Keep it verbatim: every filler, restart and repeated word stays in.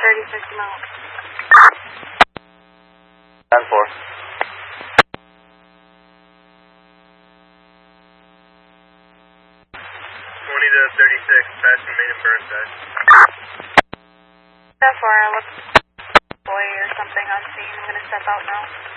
thirty-six mile. ten four. twenty to thirty-six, passing main and Burnside. ten four, I look boy or something on scene. I'm going to step out now.